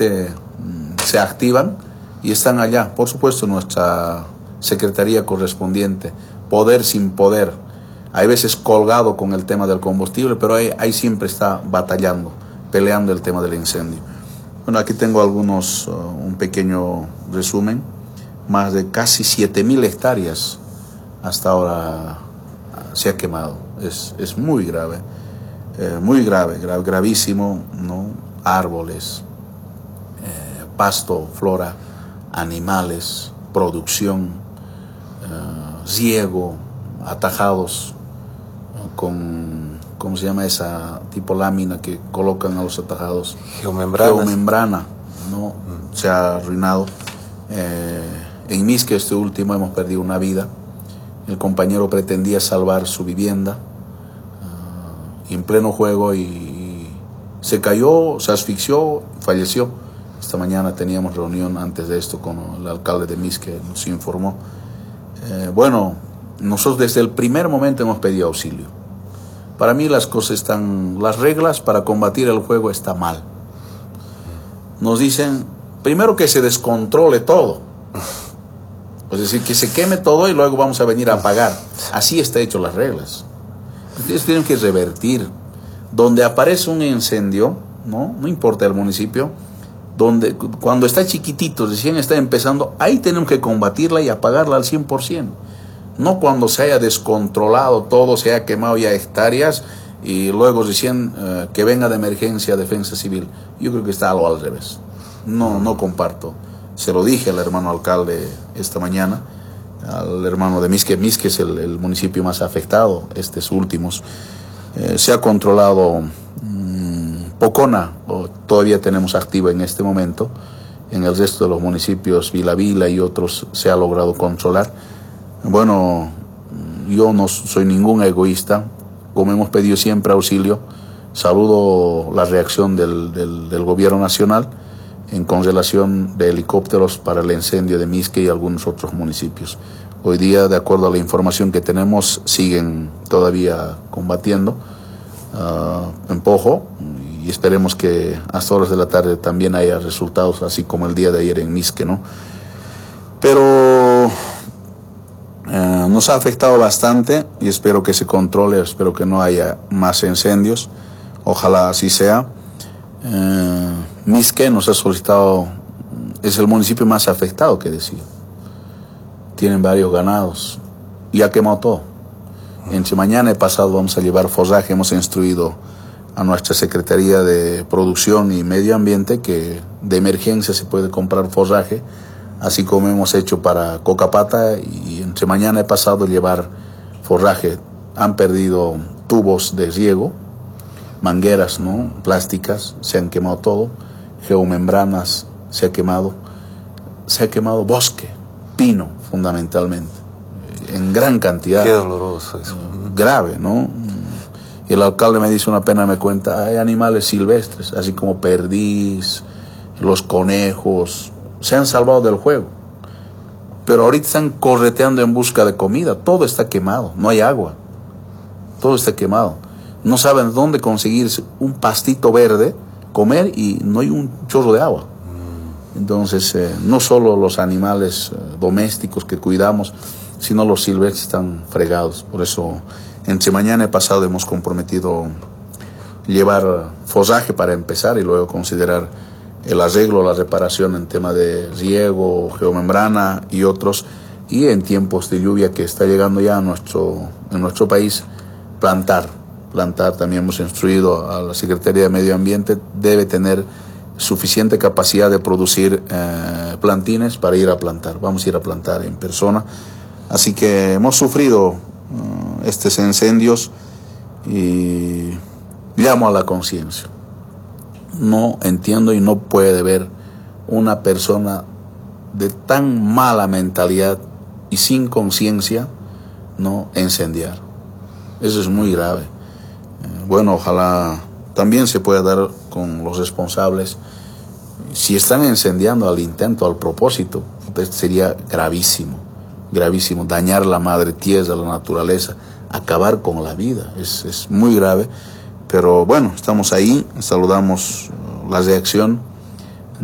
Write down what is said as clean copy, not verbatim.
inmediatamente se activan y están allá. Por supuesto, nuestra secretaría correspondiente, poder sin poder, hay veces colgado con el tema del combustible, pero ahí siempre está batallando, peleando el tema del incendio. Bueno, aquí tengo un pequeño resumen. Más de casi 7.000 hectáreas hasta ahora se ha quemado. Es muy grave, gravísimo, ¿no? Árboles, pasto, flora, animales, producción, riego, atajados con, ¿cómo se llama esa tipo lámina que colocan a los atajados? Geomembrana, ¿no? Se ha arruinado. En Misque, este último, hemos perdido una vida. El compañero pretendía salvar su vivienda en pleno juego y se cayó, se asfixió, falleció. Esta mañana teníamos reunión antes de esto con el alcalde de Misque, nos informó. Bueno, nosotros desde el primer momento hemos pedido auxilio. Para mí las reglas para combatir el fuego están mal. Nos dicen, primero que se descontrole todo. Es decir, que se queme todo y luego vamos a venir a apagar. Así está hecho las reglas. Ustedes tienen que revertir. Donde aparece un incendio, no importa el municipio, cuando está chiquitito, recién está empezando, ahí tenemos que combatirla y apagarla al 100%. No cuando se haya descontrolado todo, se haya quemado ya hectáreas y luego recién que venga de emergencia Defensa Civil. Yo creo que está algo al revés. No comparto. Se lo dije al hermano alcalde esta mañana, al hermano de Misque. Misque es el municipio más afectado, estos últimos. Se ha controlado Pocona, todavía tenemos activa en este momento. En el resto de los municipios, Vila y otros, se ha logrado controlar. Bueno, yo no soy ningún egoísta. Como hemos pedido siempre auxilio, saludo la reacción del gobierno nacional en congelación de helicópteros para el incendio de Misque y algunos otros municipios. Hoy día, de acuerdo a la información que tenemos, siguen todavía combatiendo en Pojo y esperemos que hasta horas de la tarde también haya resultados, así como el día de ayer en Misque, ¿no? Pero nos ha afectado bastante y espero que se controle, espero que no haya más incendios, ojalá así sea. Misque nos ha solicitado, es el municipio más afectado, que decir. Tienen varios ganados y ha quemado todo. Entre mañana y pasado vamos a llevar forraje. Hemos instruido a nuestra Secretaría de Producción y Medio Ambiente que de emergencia se puede comprar forraje, así como hemos hecho para Cocapata, y entre mañana y pasado llevar forraje. Han perdido tubos de riego, mangueras, ¿no? Plásticas, se han quemado todo, geomembranas se ha quemado bosque, pino fundamentalmente, en gran cantidad. Qué doloroso eso. Grave, ¿no? Y el alcalde me dice, una pena me cuenta, hay animales silvestres, así como perdiz, los conejos, se han salvado del fuego, pero ahorita están correteando en busca de comida, todo está quemado, no hay agua, todo está quemado. No saben dónde conseguirse un pastito verde, comer, y no hay un chorro de agua. Entonces, no solo los animales domésticos que cuidamos, sino los silvestres están fregados. Por eso, entre mañana y pasado hemos comprometido llevar forraje para empezar y luego considerar el arreglo, la reparación en tema de riego, geomembrana y otros. Y en tiempos de lluvia que está llegando ya en nuestro país, plantar. También hemos instruido a la Secretaría de Medio Ambiente, debe tener suficiente capacidad de producir plantines para ir a plantar. Vamos a ir a plantar en persona. Así que hemos sufrido estos incendios y llamo a la conciencia. No entiendo y no puede haber una persona de tan mala mentalidad y sin conciencia, no incendiar. Eso es muy grave. Bueno, ojalá también se pueda dar con los responsables. Si están incendiando al intento, al propósito, sería gravísimo, dañar la madre tierra, la naturaleza, acabar con la vida, es muy grave. Pero bueno, estamos ahí, saludamos la reacción